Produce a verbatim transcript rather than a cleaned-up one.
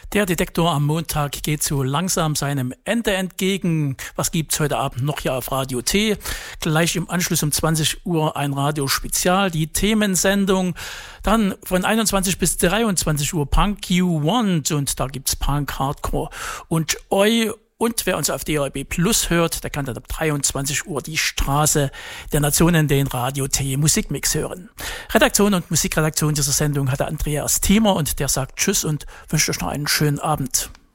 Der Detektor am Montag geht so langsam seinem Ende entgegen. Was gibt's heute Abend noch hier auf Radio T? Gleich im Anschluss um zwanzig Uhr ein Radiospezial, die Themensendung. Dann von einundzwanzig bis dreiundzwanzig Uhr Punk You Want und da gibt's Punk, Hardcore und Oi. Und wer uns auf D R B Plus hört, der kann dann ab dreiundzwanzig Uhr die Straße der Nationen, den Radio T Musikmix hören. Redaktion und Musikredaktion dieser Sendung hatte Andreas Thiemer und der sagt Tschüss und wünscht euch noch einen schönen Abend.